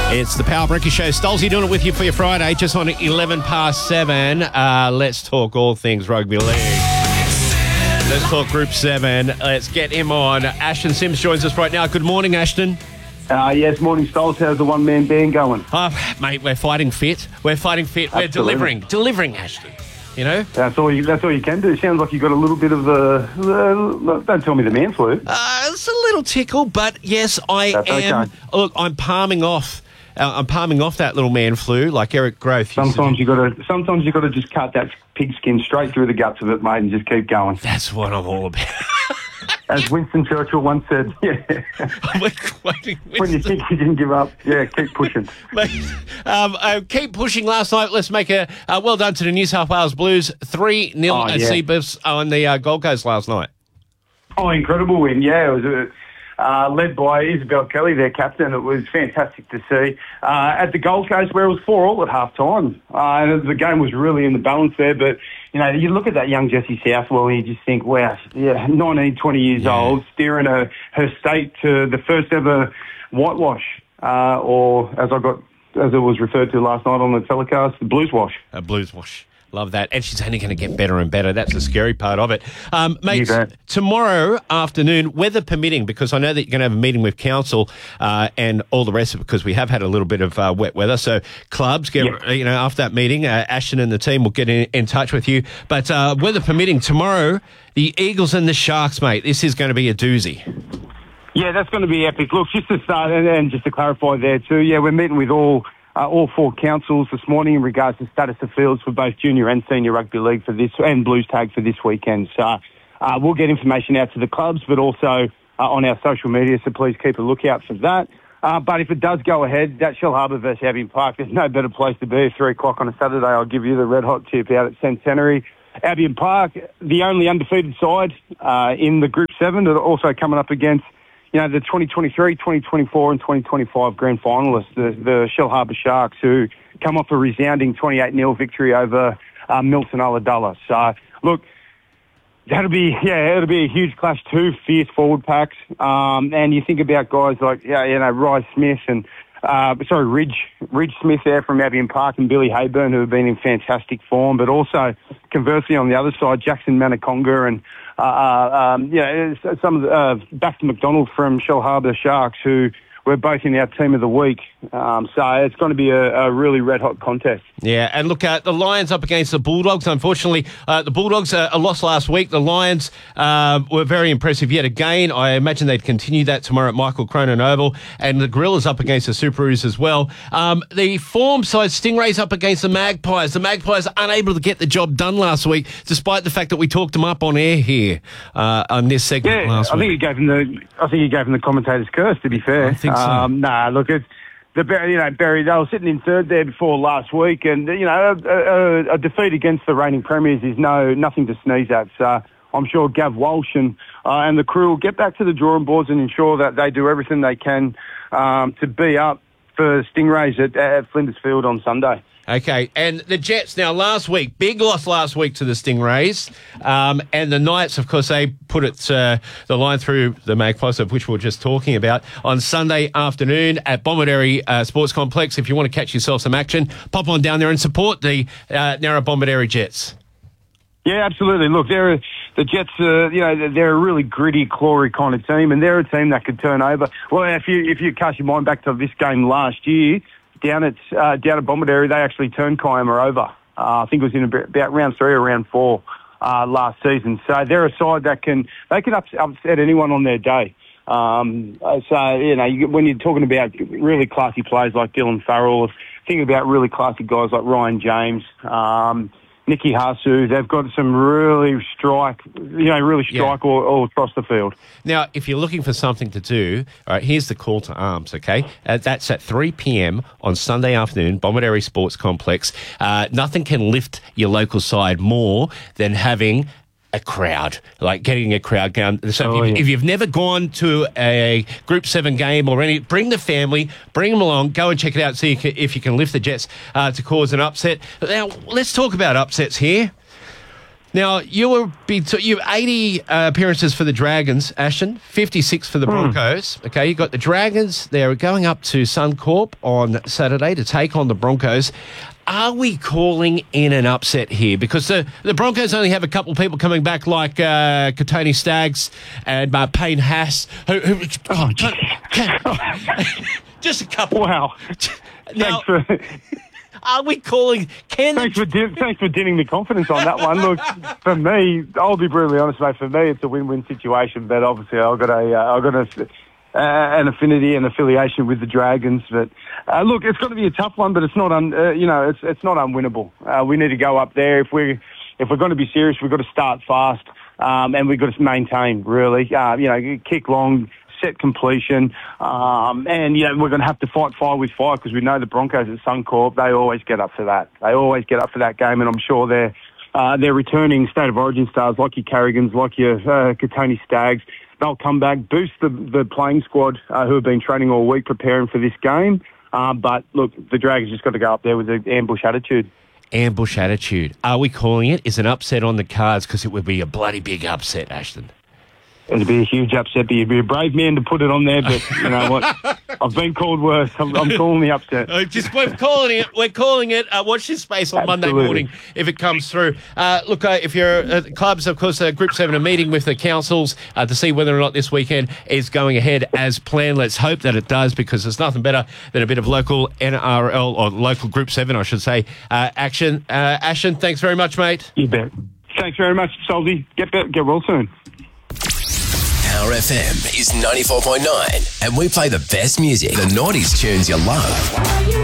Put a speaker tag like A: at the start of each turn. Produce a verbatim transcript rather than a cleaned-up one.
A: It's the Power Breaker Show. Stolzy doing it with you for your Friday, just on eleven past seven. Uh, let's talk all things rugby league. Let's talk Group seven. Let's get him on. Ashton Sims joins us right now. Good morning, Ashton.
B: Uh, yes, morning, Stolz. How's the one-man band going?
A: Oh, mate, we're fighting fit. We're fighting fit. We're
B: Absolutely.
A: delivering. Delivering, Ashton. You know?
B: That's all you, that's all you can do. Sounds like you've got a little bit of a... Uh, don't tell me the man flu.
A: Uh, it's a little tickle, but yes, I
B: That's
A: am...
B: okay.
A: Look, I'm palming off... Uh, I'm palming off that little man flu, like Eric Groth.
B: Sometimes you got to. Sometimes you got to just cut that pigskin straight through the guts of it, mate, and just keep going.
A: That's what I'm all about.
B: As Winston Churchill once said, yeah. When you think you can give up, yeah, keep pushing.
A: Mate, um, uh, keep pushing. Last night, let's make a uh, well done to the New South Wales Blues. three nil
B: Oh,
A: at
B: yeah.
A: Seabuffs on the uh, Gold Coast last night.
B: Oh, incredible win! Yeah, it was a. Uh, led by Isabel Kelly, their captain. It was fantastic to see. Uh, at the Gold Coast, where it was four all at half time. Uh, and the game was really in the balance there. But, you know, you look at that young Jessie Southwell and you just think, wow, yeah, nineteen, twenty years
A: Yeah.
B: old, steering her, her state to the first ever whitewash, uh, or as I got, as it was referred to last night on the telecast, the blues wash.
A: A Blues wash. Love that. And she's only going to get better and better. That's the scary part of it. Um, mate,
B: You bet.
A: tomorrow afternoon, weather permitting, because I know that you're going to have a meeting with council uh, and all the rest of it, because we have had a little bit of uh, wet weather. So clubs, get
B: Yeah.
A: you know, after that meeting, uh, Ashton and the team will get in, in touch with you. But uh, weather permitting, tomorrow, the Eagles and the Sharks, mate, this is going to be a doozy.
B: Yeah, that's going to be epic. Look, just to start, and, and just to clarify there too, yeah, we're meeting with all uh, all four councils this morning in regards to status of fields for both junior and senior rugby league for this, and Blues Tag for this weekend. So uh, we'll get information out to the clubs, but also uh, on our social media, so please keep a lookout for that. Uh, but if it does go ahead, that Shell Harbour versus Albion Park, there's no better place to be at three o'clock on a Saturday. I'll give you the red hot tip out at Centenary. Albion Park, the only undefeated side uh, in the Group seven, that are also coming up against, you know, the twenty twenty-three, twenty twenty-four and twenty twenty-five grand finalists, the, the Shell Harbour Sharks, who come off a resounding twenty-eight nil victory over uh, Milton Ulladulla. So, look, that'll be, yeah, it'll be a huge clash, two fierce forward packs. Um, and you think about guys like, yeah, you know, Rye Smith and, uh, sorry, Ridge, Ridge Smith there from Albion Park and Billy Hayburn, who have been in fantastic form. But also, conversely, on the other side, Jackson Manaconga and, uh, um, yeah, some of the, uh, Baxter McDonald from Shell Harbour Sharks, who were both in our team of the week. Um, so it's going to be a, a really red-hot contest.
A: Yeah, and look, uh, the Lions up against the Bulldogs. Unfortunately, uh, the Bulldogs uh, lost last week. The Lions uh, were very impressive yet again. I imagine they'd continue that tomorrow at Michael Cronin Oval. And the Gorillas up against the Superoos as well. Um, the form side, Stingrays up against the Magpies. The Magpies unable to get the job done last week, despite the fact that we talked them up on air here uh, on this segment
B: Yeah,
A: last
B: I
A: week.
B: think you gave him the. I think you gave him the commentator's curse. To be fair,
A: I think so.
B: Um, nah, look, it's the you know Barry. They were sitting in third there before last week, and you know a, a, a defeat against the reigning premiers is no nothing to sneeze at. So I'm sure Gav Walsh and uh, and the crew will get back to the drawing boards and ensure that they do everything they can um, to be up for Stingrays at, at Flinders Field on Sunday.
A: Okay, and the Jets now last week, big loss last week to the Stingrays, um, and the Knights, of course, they put it uh, the line through the Magpies, of which we were just talking about, on Sunday afternoon at Bomaderry uh, Sports Complex. If you want to catch yourself some action, pop on down there and support the uh, Narra Bomaderry Jets.
B: Yeah, absolutely. Look, they're the Jets. Uh, you know, they're a really gritty, clawy kind of team, and they're a team that could turn over. Well, if you if you cast your mind back to this game last year. Down at uh, down at Bomaderry, they actually turned Kiama over. Uh, I think it was in about, about round three or round four uh, last season. So they're a side that can they can upset, upset anyone on their day. Um, so you know you, when you're talking about really classy players like Dylan Farrell, thinking about really classy guys like Ryan James, um, Nicky Hasu, they've got some really strike, you know, really strike
A: Yeah.
B: all, all across the field.
A: Now, if you're looking for something to do, all right, here's the call to arms, okay? Uh, that's at three p.m. on Sunday afternoon, Bomaderry Sports Complex. Uh, nothing can lift your local side more than having a crowd, like getting a crowd down. So
B: Oh,
A: if, you,
B: yeah.
A: if you've never gone to a Group seven game or any, bring the family, bring them along, go and check it out, see if you can, if you can lift the Jets uh, to cause an upset. Now, let's talk about upsets here. Now, you will be t- you have eighty uh, appearances for the Dragons, Ashton, fifty-six for the Broncos. Mm. Okay, you got the Dragons. They're going up to Suncorp on Saturday to take on the Broncos. Are we calling in an upset here? Because the, the Broncos only have a couple of people coming back like uh, Katoni Staggs and uh, Payne Haas. Who, who, oh, can, can, just a couple.
B: Wow.
A: Now,
B: Thanks for...
A: Are we calling? Can
B: thanks for din- thanks for dinning the confidence on that one. Look, for me, I'll be brutally honest, mate. For me, it's a win-win situation. But obviously, I've got a uh, I've got a, uh, an affinity and affiliation with the Dragons. But uh, look, it's going to be a tough one. But it's not un- uh, you know it's it's not unwinnable. Uh, we need to go up there if we if we're going to be serious. We've got to start fast, um, and we've got to maintain really. Uh, you know, kick long. Set completion, um, and you know we're going to have to fight fire with fire because we know the Broncos at Suncorp, they always get up for that. They always get up for that game, and I'm sure they're uh, they're returning State of Origin stars like your Carrigans, like your uh, Katoni Staggs. They'll come back, boost the the playing squad uh, who have been training all week preparing for this game. Uh, but look, the Dragons just got to go up there with the ambush attitude.
A: Ambush attitude. Are we calling it? Is an upset on the cards? Because it would be a bloody big upset, Ashton.
B: It'd be a huge upset, but you'd be a brave man to put it on there, but you know what? I've been called worse. I'm, I'm calling the upset.
A: Uh, just we're calling it. We're calling it. Uh, watch this space on
B: Absolutely.
A: Monday morning if it comes through. Uh, look, uh, if you're uh, clubs, of course, uh, Group Seven are meeting with the councils uh, to see whether or not this weekend is going ahead as planned. Let's hope that it does, because there's nothing better than a bit of local N R L or local Group Seven, I should say, uh, action. Uh, Ashton, thanks very much, mate.
B: You bet. Thanks very much, Salty. Get be- get well soon.
C: Power F M is ninety-four point nine, and we play the best music, the noughties tunes you love.